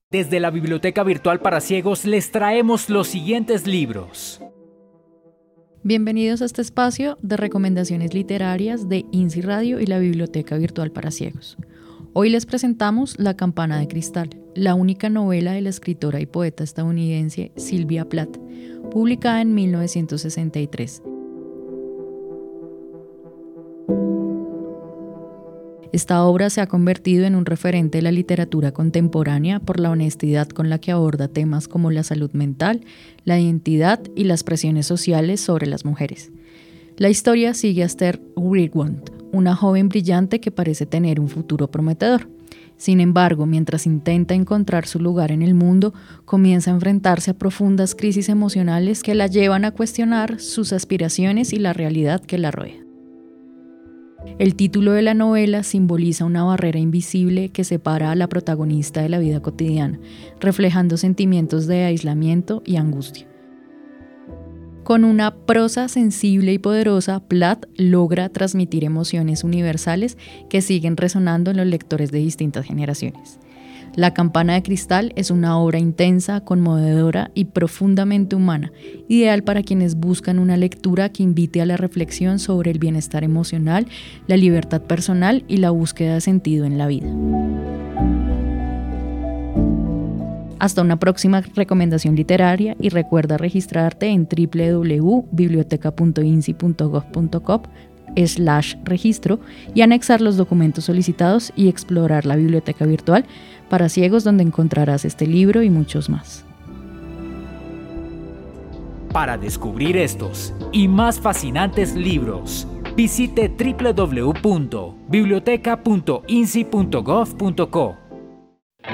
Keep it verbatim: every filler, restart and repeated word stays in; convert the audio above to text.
Desde la Biblioteca Virtual para Ciegos les traemos los siguientes libros. Bienvenidos a este espacio de recomendaciones literarias de INSI Radio y la Biblioteca Virtual para Ciegos. Hoy les presentamos La campana de cristal, la única novela de la escritora y poeta estadounidense Sylvia Plath, publicada en mil novecientos sesenta y tres. Esta obra se ha convertido en un referente de la literatura contemporánea por la honestidad con la que aborda temas como la salud mental, la identidad y las presiones sociales sobre las mujeres. La historia sigue a Esther Wigmont, una joven brillante que parece tener un futuro prometedor. Sin embargo, mientras intenta encontrar su lugar en el mundo, comienza a enfrentarse a profundas crisis emocionales que la llevan a cuestionar sus aspiraciones y la realidad que la rodea. El título de la novela simboliza una barrera invisible que separa a la protagonista de la vida cotidiana, reflejando sentimientos de aislamiento y angustia. Con una prosa sensible y poderosa, Plath logra transmitir emociones universales que siguen resonando en los lectores de distintas generaciones. La campana de cristal es una obra intensa, conmovedora y profundamente humana, ideal para quienes buscan una lectura que invite a la reflexión sobre el bienestar emocional, la libertad personal y la búsqueda de sentido en la vida. Hasta una próxima recomendación literaria y recuerda registrarte en w w w punto biblioteca punto insi punto gov punto co slash registro y anexar los documentos solicitados y explorar la biblioteca virtual para ciegos donde encontrarás este libro y muchos más. Para descubrir estos y más fascinantes libros, visite w w w punto biblioteca punto insi punto gov punto co.